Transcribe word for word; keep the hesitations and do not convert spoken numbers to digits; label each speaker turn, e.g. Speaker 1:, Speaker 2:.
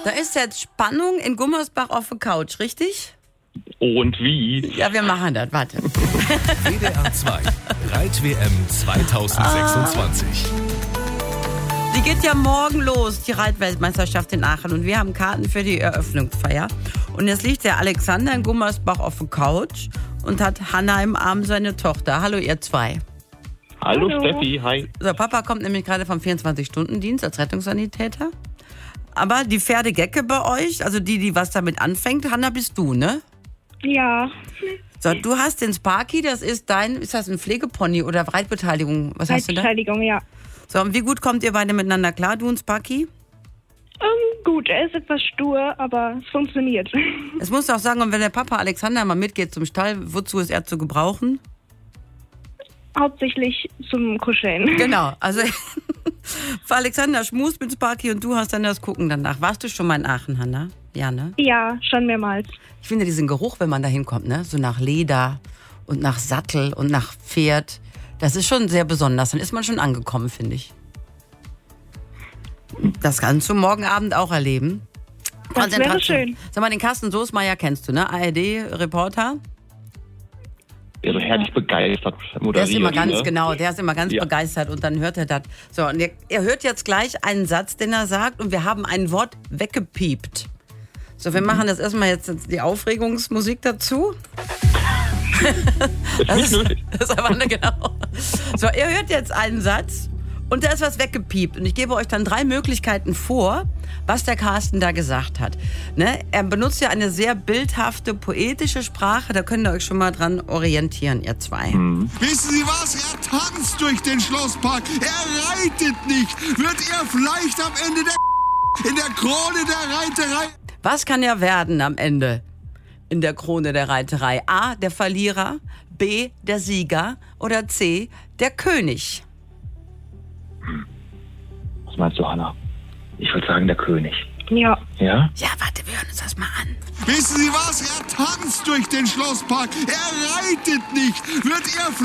Speaker 1: Da ist jetzt Spannung in Gummersbach auf der Couch, richtig?
Speaker 2: Und wie?
Speaker 1: Ja, wir machen das, warte.
Speaker 3: W D R zwei Reit-W M zwanzig sechsundzwanzig.
Speaker 1: Die geht ja morgen los, die Reitweltmeisterschaft in Aachen. Und wir haben Karten für die Eröffnungsfeier. Und jetzt liegt der Alexander in Gummersbach auf der Couch und hat Hanna im Arm, seine Tochter. Hallo, ihr zwei.
Speaker 2: Hallo,
Speaker 4: Hallo.
Speaker 2: Steffi, hi.
Speaker 1: So, Papa kommt nämlich gerade vom vierundzwanzig-Stunden-Dienst als Rettungssanitäter. Aber die Pferdegecke bei euch, also die, die was damit anfängt, Hanna, bist du, ne?
Speaker 4: Ja,
Speaker 1: So, du hast den Sparky, das ist dein, ist das ein Pflegepony oder Reitbeteiligung? Was hast du da?
Speaker 4: Reitbeteiligung, ja.
Speaker 1: So, und wie gut kommt ihr beide miteinander klar, du und Sparky?
Speaker 4: Ähm, gut, er ist etwas stur, aber es funktioniert.
Speaker 1: Es muss auch sagen, und wenn der Papa Alexander mal mitgeht zum Stall, wozu ist er zu gebrauchen?
Speaker 4: Hauptsächlich zum Kuscheln.
Speaker 1: Genau, also für Alexander schmust mit Sparky und du hast dann das Gucken danach. Warst du schon mal in Aachen, Hanna? Ja, ne?
Speaker 4: Ja, schon mehrmals.
Speaker 1: Ich finde diesen Geruch, wenn man da hinkommt, ne? So nach Leder und nach Sattel und nach Pferd, das ist schon sehr besonders. Dann ist man schon angekommen, finde ich. Das kannst du morgen Abend auch erleben.
Speaker 4: Das wäre schön.
Speaker 1: Sag mal, den Carsten Soßmeier kennst du, ne? A R D-Reporter.
Speaker 2: Der so herrlich begeistert moderiert.
Speaker 1: Der ist immer ganz,
Speaker 2: ne?
Speaker 1: genau, der ist immer ganz
Speaker 2: Ja.
Speaker 1: begeistert und dann hört er das. So, und er, er hört jetzt gleich einen Satz, den er sagt und wir haben ein Wort weggepiept. So, wir machen das erstmal jetzt die Aufregungsmusik dazu. Das ist, das ist aber eine, genau. So, ihr hört jetzt einen Satz und da ist was weggepiept. Und ich gebe euch dann drei Möglichkeiten vor, was der Carsten da gesagt hat. Ne? Er benutzt ja eine sehr bildhafte, poetische Sprache. Da könnt ihr euch schon mal dran orientieren, ihr zwei.
Speaker 2: Mhm.
Speaker 5: Wissen Sie was? Er tanzt durch den Schlosspark. Er reitet nicht. Wird er vielleicht am Ende der in der Krone der Reiterei?
Speaker 1: Was kann er werden am Ende in der Krone der Reiterei? A, der Verlierer, B, der Sieger oder C, der König?
Speaker 2: Was meinst du, Hanna? Ich würde sagen, der König.
Speaker 4: Ja.
Speaker 2: Ja?
Speaker 1: Ja, warte, wir hören uns das mal an.
Speaker 5: Wissen Sie was? Er tanzt durch den Schlosspark. Er reitet nicht. Wird er